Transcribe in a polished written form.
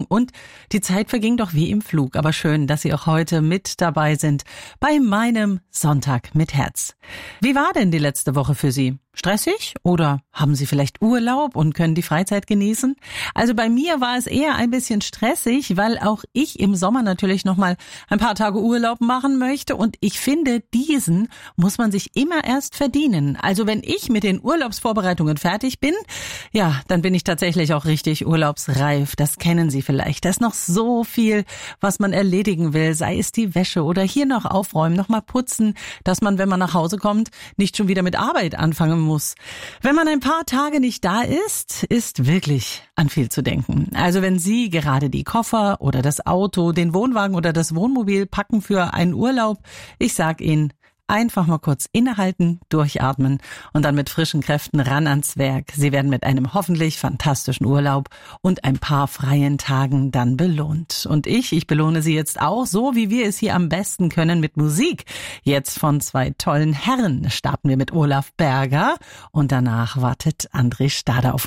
und die Zeit verging doch wie im Flug. Aber schön, dass Sie auch heute mit dabei sind bei meinem Sonntag mit Herz. Wie war denn die letzte Woche für Sie? Stressig oder haben Sie vielleicht Urlaub und können die Freizeit genießen? Also bei mir war es eher ein bisschen stressig, weil auch ich im Sommer natürlich nochmal ein paar Tage Urlaub machen möchte und ich finde, diesen muss man sich immer erst verdienen. Also wenn ich mit den Urlaubsvorbereitungen fertig bin, ja, dann bin ich tatsächlich auch richtig urlaubsreif. Das kennen Sie vielleicht. Da ist noch so viel, was man erledigen will, sei es die Wäsche oder hier noch aufräumen, noch mal putzen, dass man, wenn man nach Hause kommt, nicht schon wieder mit Arbeit anfangen muss. Wenn man ein paar Tage nicht da ist, ist wirklich an viel zu denken. Also wenn Sie gerade die Koffer oder das Auto, den Wohnwagen oder das Wohnmobil packen für einen Urlaub, ich sag Ihnen, einfach mal kurz innehalten, durchatmen und dann mit frischen Kräften ran ans Werk. Sie werden mit einem hoffentlich fantastischen Urlaub und ein paar freien Tagen dann belohnt. Und ich belohne Sie jetzt auch, so wie wir es hier am besten können, mit Musik. Jetzt von zwei tollen Herren starten wir mit Olaf Berger und danach wartet André Stade auf